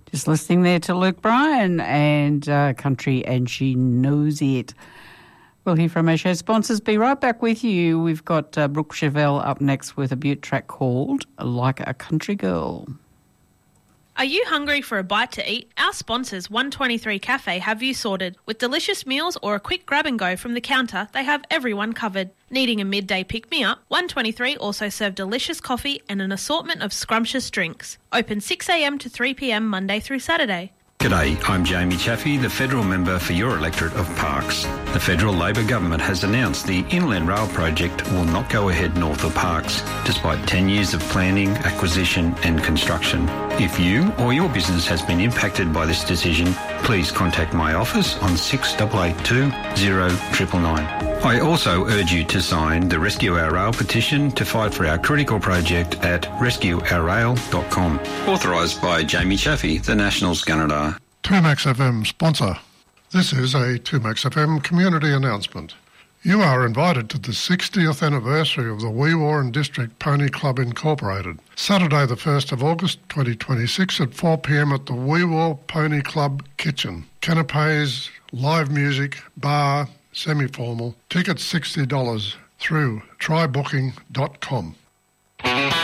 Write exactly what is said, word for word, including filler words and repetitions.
Just listening there to Luke Bryan and uh, Country and She Knows It. We'll hear from our show sponsors. Be right back with you. We've got uh, Brooke Chevelle up next with a Butte track called Like a Country Girl. Are you hungry for a bite to eat? Our sponsors, one twenty-three Cafe, have you sorted. With delicious meals or a quick grab and go from the counter, they have everyone covered. Needing a midday pick-me-up? one twenty-three also serve delicious coffee and an assortment of scrumptious drinks. Open six a m to three p m Monday through Saturday. G'day, I'm Jamie Chaffey, the federal member for your electorate of Parkes. The federal Labor government has announced the Inland Rail project will not go ahead north of Parkes, despite ten years of planning, acquisition and construction. If you or your business has been impacted by this decision, please contact my office on six eight eight two, zero nine nine nine. I also urge you to sign the Rescue Our Rail petition to fight for our critical project at rescue our rail dot com. Authorised by Jamie Chaffey, the Nationals Gunnedah. two Max F M sponsor. This is a two Max F M community announcement. You are invited to the sixtieth anniversary of the Wee Warren District Pony Club Incorporated. Saturday the first of August twenty twenty-six at four p m at the Wee War Pony Club Kitchen. Canapes, live music, bar, semi-formal. Tickets sixty dollars through try booking dot com.